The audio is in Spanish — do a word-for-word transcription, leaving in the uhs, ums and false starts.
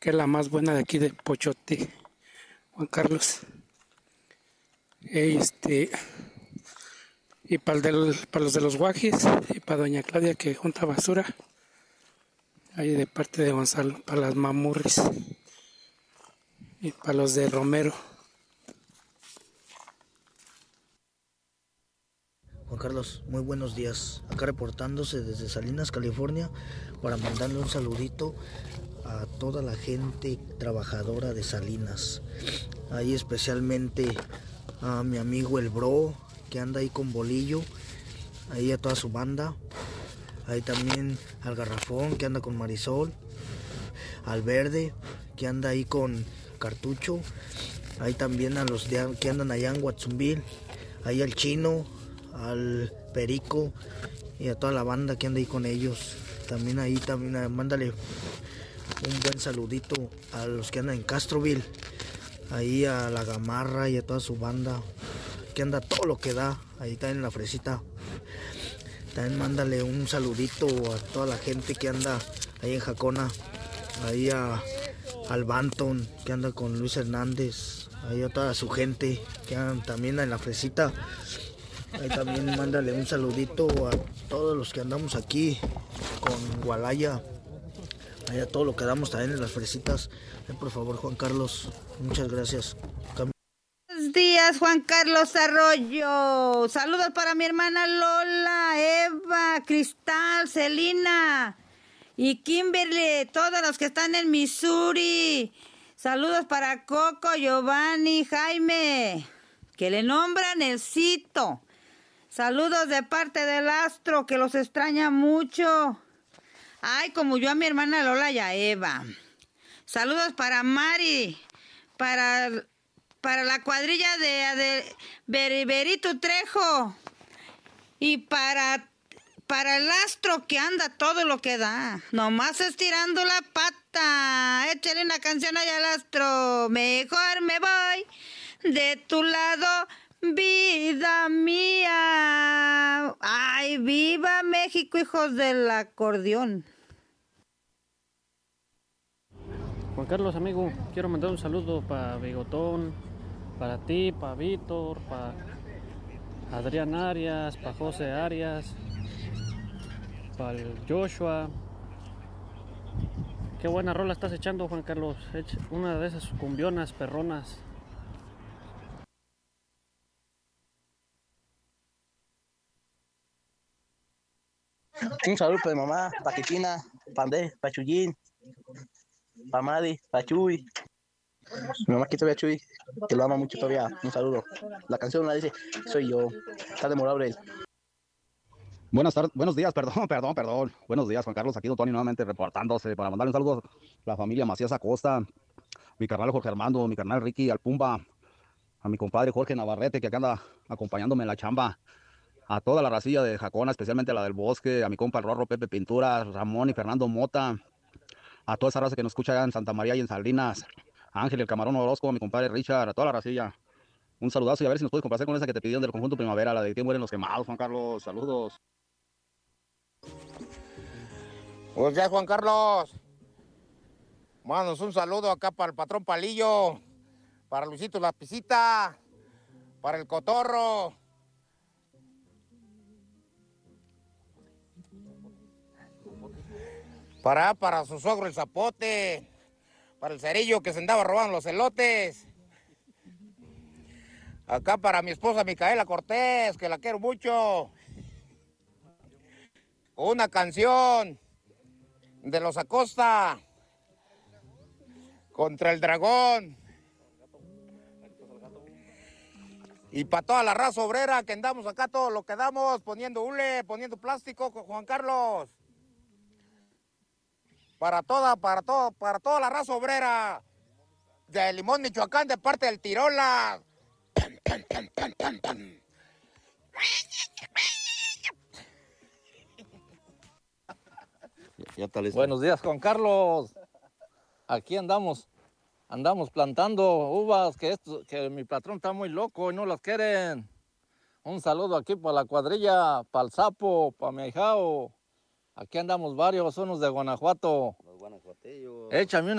que es la más buena de aquí de Pochote, Juan Carlos. Este, y para, el del, para los de los guajis y para doña Claudia que junta basura, ahí de parte de Gonzalo, para las mamurris y para los de Romero. Juan Carlos, muy buenos días. Acá reportándose desde Salinas, California, para mandarle un saludito a toda la gente trabajadora de Salinas. Ahí especialmente a mi amigo el Bro, que anda ahí con Bolillo, ahí a toda su banda. Ahí también al Garrafón, que anda con Marisol. Al Verde, que anda ahí con Cartucho. Ahí también a los de, que andan allá en Guatzumbil. Ahí al Chino, al Perico y a toda la banda que anda ahí con ellos. También ahí también mándale un buen saludito a los que andan en Castroville, ahí a la Gamarra y a toda su banda que anda todo lo que da, ahí está en la Fresita. También mándale un saludito a toda la gente que anda ahí en Jacona, ahí a, al Banton que anda con Luis Hernández, ahí a toda su gente que anda también en la Fresita. Ahí también mándale un saludito a todos los que andamos aquí con Gualaya, ahí a todo lo que damos también en las fresitas. Ay, por favor, Juan Carlos, muchas gracias. Cam- Buenos días, Juan Carlos Arroyo. Saludos para mi hermana Lola, Eva, Cristal, Celina y Kimberly, todos los que están en Missouri. Saludos para Coco, Giovanni, Jaime, que le nombran el Cito. Saludos de parte del Astro, que los extraña mucho. Ay, como yo a mi hermana Lola y a Eva. Saludos para Mari, para, para la cuadrilla de, de Beriberito Trejo y para, para el Astro que anda todo lo que da. Nomás estirando la pata. Échale una canción allá al Astro. Mejor me voy de tu lado, vida mía. Ay, viva México, hijos del acordeón. Juan Carlos, amigo, quiero mandar un saludo para Bigotón, para ti, para Víctor, para Adrián Arias, para José Arias, para el Joshua. Qué buena rola estás echando, Juan Carlos. Echa una de esas cumbionas perronas. Un saludo para mi mamá, para Cristina, para Andrés, para Chuyín, para Madi, para Chuy. Mi mamá que todavía Chuy, que lo ama mucho todavía. Un saludo. La canción la dice, soy yo. Está memorable. Buenas tardes, buenos días, perdón, perdón, perdón. Buenos días, Juan Carlos, aquí Don Tony nuevamente reportándose para mandarle un saludo a la familia Macías Acosta, mi carnal Jorge Armando, mi carnal Ricky Alpumba, a mi compadre Jorge Navarrete, que acá anda acompañándome en la chamba, a toda la racilla de Jacona, especialmente la del Bosque, a mi compa el Rorro Pepe Pintura, Ramón y Fernando Mota, a toda esa raza que nos escucha allá en Santa María y en Salinas, a Ángel el Camarón Orozco, a mi compadre Richard, a toda la racilla. Un saludazo y a ver si nos puedes complacer con esa que te pidieron del conjunto Primavera, la de que mueren los quemados, Juan Carlos. Saludos. Pues ya, Juan Carlos. Manos un saludo acá para el patrón Palillo, para Luisito Lapicita, para el Cotorro. Para, para su suegro el Zapote, para el Cerillo que se andaba robando los elotes. Acá para mi esposa Micaela Cortés, que la quiero mucho. Una canción de los Acosta contra el Dragón. Y para toda la raza obrera que andamos acá, todo lo que damos, poniendo hule, poniendo plástico, Juan Carlos. Para toda, para todo, para toda la raza obrera de Limón, Michoacán, de parte del Tirola. Ya está listo. Buenos días, Juan Carlos. Aquí andamos, andamos plantando uvas, que, esto, que mi patrón está muy loco y no las quieren. Un saludo aquí para la cuadrilla, para el Sapo, para mi ahijao. Aquí andamos varios, unos de Guanajuato. Los guanajuatillos. Échame una